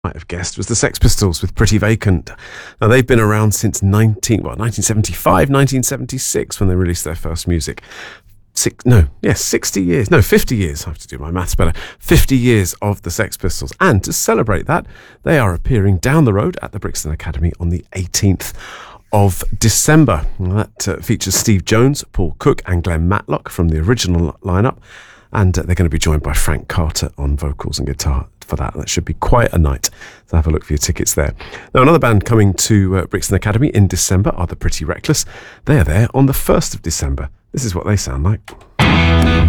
might have guessed, was the Sex Pistols with Pretty Vacant. Now, they've been around since 1975, 1976, when they released their first music. 60 years. No, 50 years. I have to do my maths better. 50 years of the Sex Pistols. And to celebrate that, they are appearing down the road at the Brixton Academy on the 18th of December. That features Steve Jones, Paul Cook and Glenn Matlock from the original lineup. And they're going to be joined by Frank Carter on vocals and guitar for that. That should be quite a night. So have a look for your tickets there. Now, another band coming to Brixton Academy in December are the Pretty Reckless. They are there on the 1st of December. This is what they sound like.